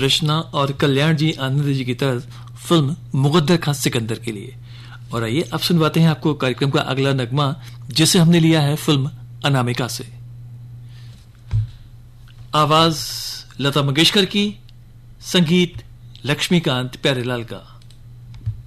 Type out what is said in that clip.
रचना और कल्याण जी आनंद जी की तर्ज फिल्म मुकद्दर खां सिकंदर के लिए। और आइए अब सुनवाते हैं आपको कार्यक्रम का अगला नगमा, जिसे हमने लिया है फिल्म अनामिका से। आवाज लता मंगेशकर की, संगीत लक्ष्मीकांत प्यारेलाल का।